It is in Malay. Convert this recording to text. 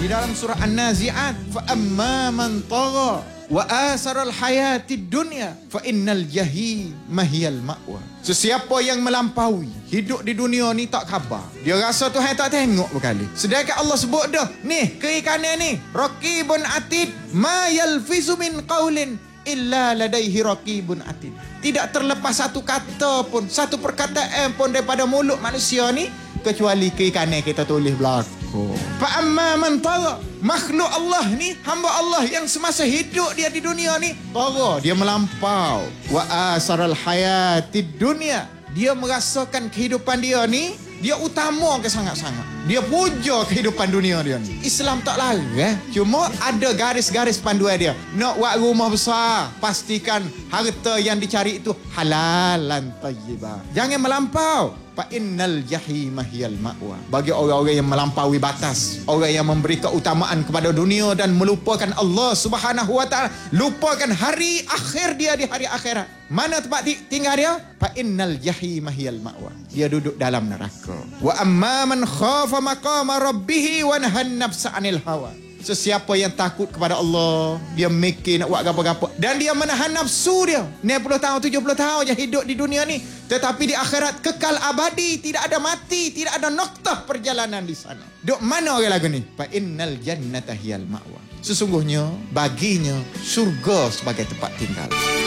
Di dalam surah An-Nazi'at, fa amma man tagha wa asaral hayatid dunya fa innal jahima hiyal ma'wa. Sesiapa yang melampaui hidup di dunia ni tak khabar. Dia rasa Tuhan tak tengok berkali. Sedangkan Allah sebut dah, ni kiri kanan ni, raqibun atid, ma yalfizu min qaulin illa ladaihi raqibun atid. Tidak terlepas satu kata pun, satu perkataan pun daripada mulut manusia ni kecuali kiri kanan kita tulis berlaku. Fa amma man tagha, makhluk Allah ni, hamba Allah yang semasa hidup dia di dunia ni tagha, dia melampau. Wa asaral hayatid dunya, dia merasakan kehidupan dia ni dia utama ke sangat-sangat. Dia puja kehidupan dunia dia ni. Islam tak larang, cuma ada garis-garis panduan dia. Nak buat rumah besar, pastikan harta yang dicari itu halalan tayyibah. Jangan melampau. Fa innal jahima hiyal ma'wa. Bagi orang-orang yang melampaui batas, orang yang memberi keutamaan kepada dunia dan melupakan Allah Subhanahu wa taala, lupakan hari akhir dia di hari akhirat. Mana tempat tinggal dia? Fa innal jahima hiyal ma'wa. Dia duduk dalam neraka. Wa amma man khafa maqama rabbih wa nahan nafsa 'anil hawa. Sesiapa yang takut kepada Allah, dia mikir nak buat apa-apa dan dia menahan nafsu dia. 60 tahun, 70 tahun je hidup di dunia ni, tetapi di akhirat kekal abadi, tidak ada mati, tidak ada noktah perjalanan di sana. Duk mana orang lagu ni? Fa innal jannata hiyal ma'wa. Sesungguhnya baginya surga sebagai tempat tinggal.